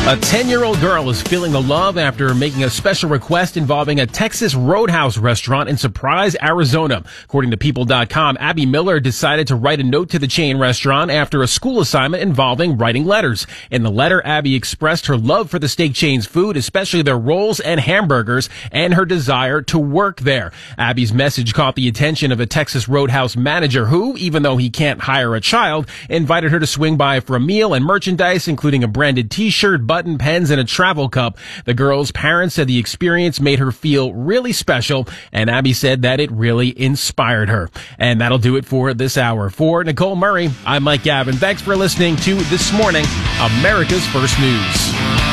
A 10-year-old girl is feeling the love after making a special request involving a Texas Roadhouse restaurant in Surprise, Arizona. According to People.com, Abby Miller decided to write a note to the chain restaurant after a school assignment involving writing letters. In the letter, Abby expressed her love for the steak chain's food, especially their rolls and hamburgers, and her desire to work there. Abby's message caught the attention of a Texas Roadhouse manager who, even though he can't hire a child, invited her to swing by for a meal and merchandise, including a branded t-shirt, button, pens, and a travel cup. The girl's parents said the experience made her feel really special, and Abby said that it really inspired her. And that'll do it for this hour. For Nicole Murray, I'm Mike Gavin. Thanks for listening to This Morning, America's First News.